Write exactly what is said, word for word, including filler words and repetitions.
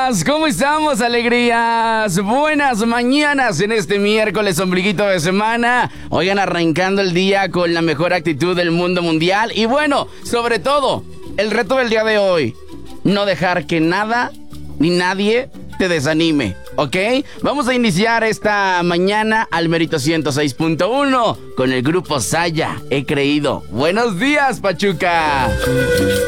días, ¿cómo estamos, alegrías? Buenas mañanas en este miércoles ombliguito de semana. Oigan, arrancando el día con la mejor actitud del mundo mundial. Y bueno, sobre todo, el reto del día de hoy, no dejar que nada ni nadie te desanime, ¿ok? Vamos a iniciar esta mañana al Mérito ciento seis punto uno con el grupo Saya, He Creído. Buenos días, Pachuca.